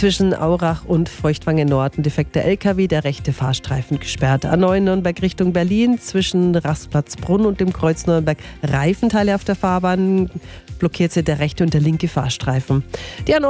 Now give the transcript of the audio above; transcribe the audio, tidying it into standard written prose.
Zwischen Aurach und Feuchtwangen Nord ein defekter LKW, der rechte Fahrstreifen gesperrt. A9 Nürnberg Richtung Berlin zwischen Rastplatzbrunn und dem Kreuz Nürnberg Reifenteile auf der Fahrbahn blockiert sich der rechte und der linke Fahrstreifen. Die A9